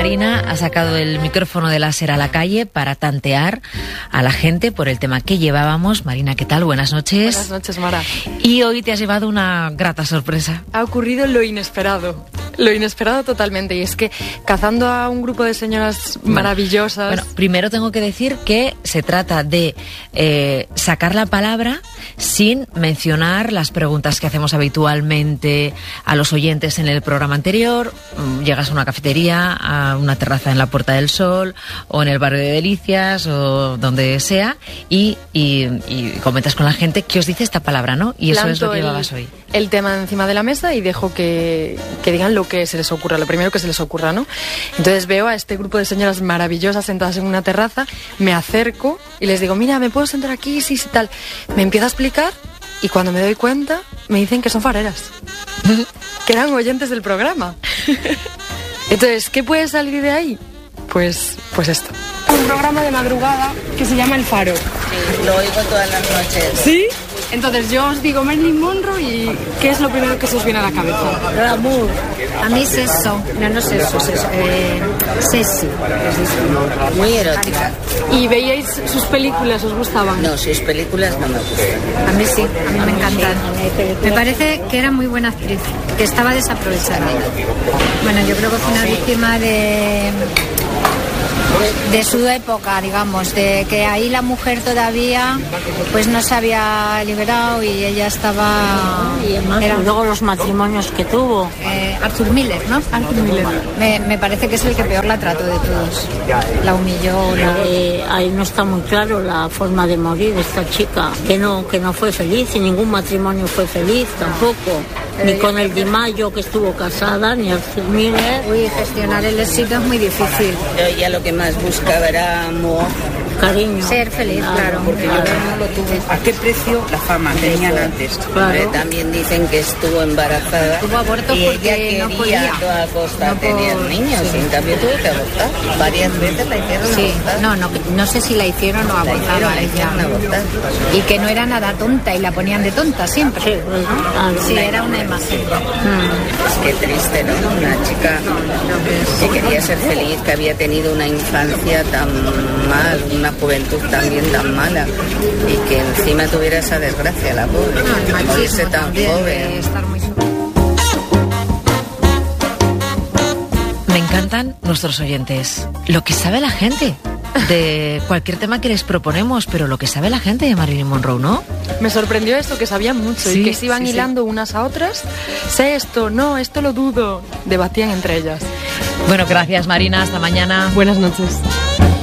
Marina ha sacado el micrófono de láser a la calle para tantear a la gente por el tema que llevábamos. Marina, ¿qué tal? Buenas noches. Buenas noches, Mara. Y hoy te has llevado una grata sorpresa. Ha ocurrido lo inesperado totalmente, y es que cazando a un grupo de señoras maravillosas... Bueno, primero tengo que decir que se trata de sacar la palabra sin mencionar las preguntas que hacemos habitualmente a los oyentes en el programa anterior. Llegas a una cafetería, a una terraza en la Puerta del Sol o en el barrio de Delicias o donde sea y comentas con la gente qué os dice esta palabra, ¿no? Y eso es lo que llevabas hoy. El tema encima de la mesa y dejo que digan lo que se les ocurra, lo primero que se les ocurra, ¿no? Entonces veo a este grupo de señoras maravillosas sentadas en una terraza, me acerco y les digo, mira, ¿me puedo sentar aquí? Sí, sí, tal. Me empieza a explicar y cuando me doy cuenta me dicen que son fareras, que eran oyentes del programa. Entonces, ¿qué puede salir de ahí? Pues esto. Un programa de madrugada que se llama El Faro. Sí, lo oigo todas las noches. ¿Sí? Entonces yo os digo Marilyn Monroe y ¿qué es lo primero que se os viene a la cabeza? Glamour. A mí es eso, no sé eso, sexy. Muy erótica. ¿Y veíais sus películas? ¿Os gustaban? No, sus películas no me gustan. A mí sí, a mí me encantan. Me parece que era muy buena actriz, que estaba desaprovechada. Bueno, yo creo que fue una víctima de su época, digamos, de que ahí la mujer todavía pues no se había liberado y ella estaba... Y además, luego los matrimonios que tuvo. Arthur Miller, ¿no? Arthur Miller. Me parece que es el que peor la trató de todos. La humilló. Ahí no está muy claro la forma de morir de esta chica, que no fue feliz y ningún matrimonio fue feliz tampoco. Ni con el Di Maio, que estuvo casada, ni Arthur Miller. Uy, gestionar el éxito es muy difícil. Yo ella lo que más buscaba era amor. Cariño. Ser feliz, claro. Porque yo no lo tuve. ¿A qué precio la fama tenían antes? Claro. También dicen que estuvo embarazada. Tuvo abortos y porque ella no quería podía. a toda costa tener niños. Sí. Y también tuvo que abortar. Varias veces la hicieron abortar. No sé si la hicieron o abortaba ella. Abortar. Y que no era nada tonta y la ponían de tonta siempre. Sí, bueno, sí, era una imagen. Es que triste, ¿no? Una chica que quería ser feliz, que había tenido una infancia tan mal, una juventud también tan mala y que encima tuviera esa desgracia, la pobre, morirse tan joven. Me encantan nuestros oyentes. Lo que sabe la gente de cualquier tema que les proponemos, pero lo que sabe la gente de Marilyn Monroe, ¿no? Me sorprendió esto, que sabían mucho y que se iban hilando unas a otras. Sé esto, no, esto lo dudo. Debatían entre ellas. Bueno, gracias Marina, hasta mañana. Buenas noches.